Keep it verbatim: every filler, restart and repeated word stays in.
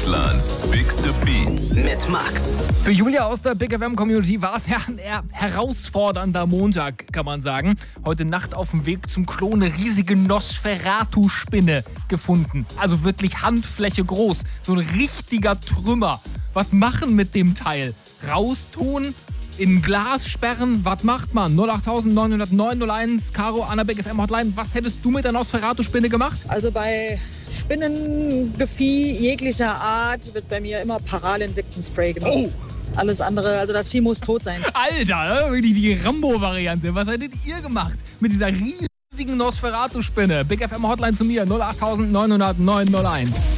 Deutschlands bigste Beats mit Max. Für Julia aus der Big F M Community war es ja ein eher herausfordernder Montag, kann man sagen. Heute Nacht auf dem Weg zum Klo eine riesige Nosferatu-Spinne gefunden. Also wirklich Handfläche groß. So ein richtiger Trümmer. Was machen mit dem Teil? Raustun? In Glas sperren? Was macht man? null acht neun null neun null eins, Caro an der Big F M Hotline. Was hättest du mit der Nosferatu-Spinne gemacht? Also bei Spinnengefieh jeglicher Art wird bei mir immer Paralinsektenspray genutzt. Oh. Alles andere, also das Vieh muss tot sein. Alter, wirklich die Rambo-Variante. Was hättet ihr gemacht mit dieser riesigen Nosferatu-Spinne? Big F M Hotline zu mir null acht neun null neun null eins.